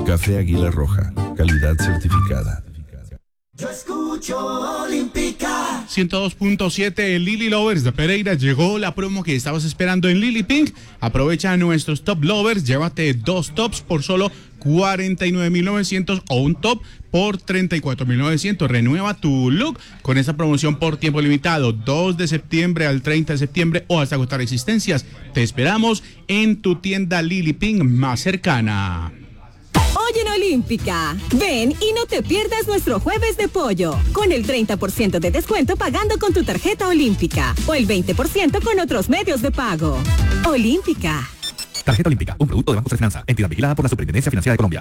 Café Águila Roja, calidad certificada. Yo escucho Olímpica 102.7 Lily Lovers de Pereira. Llegó la promo que estabas esperando en Lily Pink. Aprovecha nuestros top lovers, llévate 2 tops por solo 49.900 o un top por 34.900. Renueva tu look con esta promoción por tiempo limitado, 2 de septiembre al 30 de septiembre o hasta agotar existencias. Te esperamos en tu tienda Lily Pink más cercana. Hoy en Olímpica, ven y no te pierdas nuestro jueves de pollo, con el 30% de descuento pagando con tu tarjeta Olímpica o el 20% con otros medios de pago. Olímpica. Tarjeta Olímpica, un producto de Banco de Finanza, entidad vigilada por la Superintendencia Financiera de Colombia.